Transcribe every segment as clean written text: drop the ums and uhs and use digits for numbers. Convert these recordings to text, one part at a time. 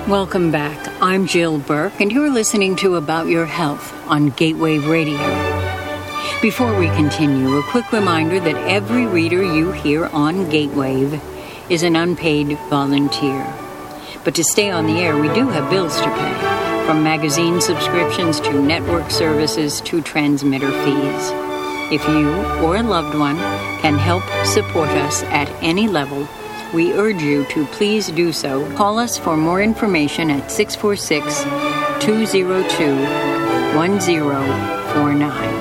Welcome back. I'm Jill Burke, and you're listening to About Your Health on Gatewave Radio. Before we continue, a quick reminder that every reader you hear on Gatewave is an unpaid volunteer. But to stay on the air, we do have bills to pay, from magazine subscriptions to network services to transmitter fees. If you or a loved one can help support us at any level, we urge you to please do so. Call us for more information at 646-202-1049.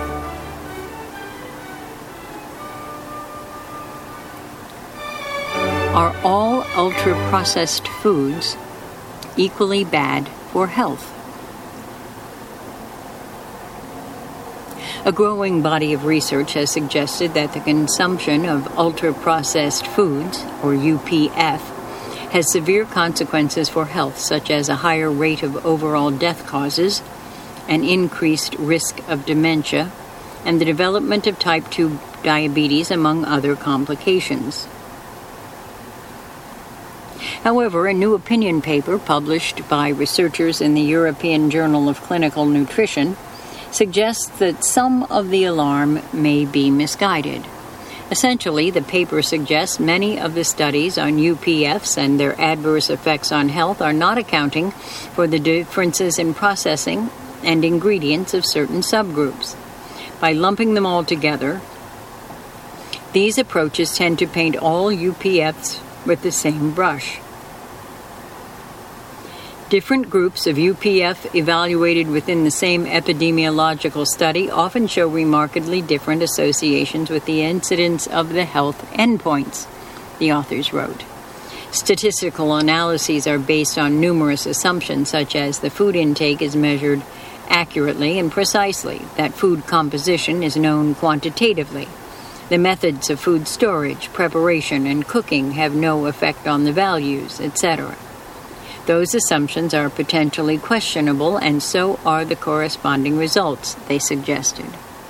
Are all ultra-processed foods equally bad for health? A growing body of research has suggested that the consumption of ultra-processed foods, or UPF, has severe consequences for health, such as a higher rate of overall death causes, an increased risk of dementia, and the development of type 2 diabetes, among other complications. However, a new opinion paper published by researchers in the European Journal of Clinical Nutrition suggests that some of the alarm may be misguided. Essentially, the paper suggests many of the studies on UPFs and their adverse effects on health are not accounting for the differences in processing and ingredients of certain subgroups. By lumping them all together, these approaches tend to paint all UPFs with the same brush. Different groups of UPF evaluated within the same epidemiological study often show remarkably different associations with the incidence of the health endpoints, the authors wrote. Statistical analyses are based on numerous assumptions, such as the food intake is measured accurately and precisely, that food composition is known quantitatively, the methods of food storage, preparation, and cooking have no effect on the values, etc. Those assumptions are potentially questionable, and so are the corresponding results, they suggested.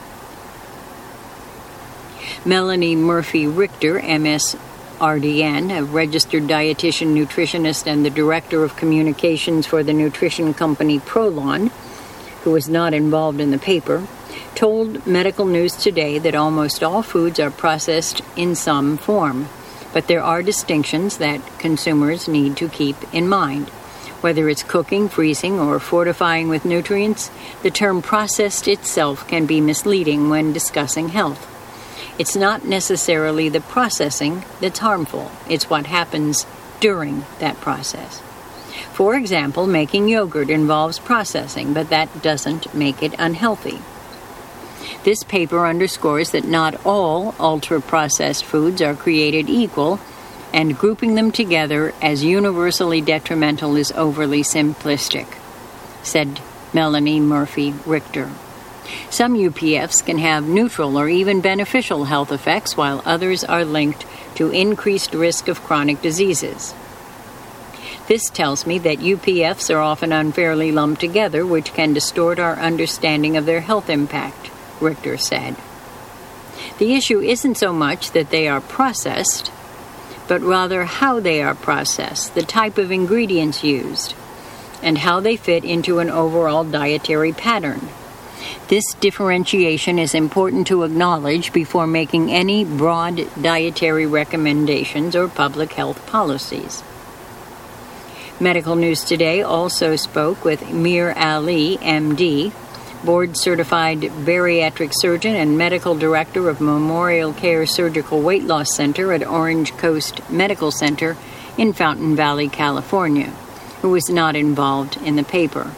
Melanie Murphy-Richter, MSRDN, a registered dietitian, nutritionist, and the director of communications for the nutrition company Prolon, who was not involved in the paper, told Medical News Today that almost all foods are processed in some form, but there are distinctions that consumers need to keep in mind. Whether it's cooking, freezing, or fortifying with nutrients, the term processed itself can be misleading when discussing health. It's not necessarily the processing that's harmful, it's what happens during that process. For example, making yogurt involves processing, but that doesn't make it unhealthy. This paper underscores that not all ultra-processed foods are created equal, and grouping them together as universally detrimental is overly simplistic, said Melanie Murphy-Richter. Some UPFs can have neutral or even beneficial health effects, while others are linked to increased risk of chronic diseases. This tells me that UPFs are often unfairly lumped together, which can distort our understanding of their health impact, Richter said. The issue isn't so much that they are processed, but rather how they are processed, the type of ingredients used, and how they fit into an overall dietary pattern. This differentiation is important to acknowledge before making any broad dietary recommendations or public health policies. Medical News Today also spoke with Mir Ali, MD, board-certified bariatric surgeon and medical director of Memorial Care Surgical Weight Loss Center at Orange Coast Medical Center in Fountain Valley, California, who was not involved in the paper.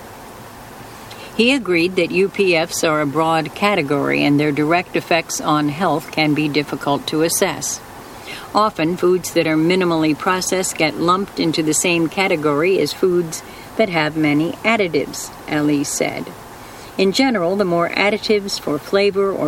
He agreed that UPFs are a broad category and their direct effects on health can be difficult to assess. Often, foods that are minimally processed get lumped into the same category as foods that have many additives, Ali said. In general, the more additives for flavor or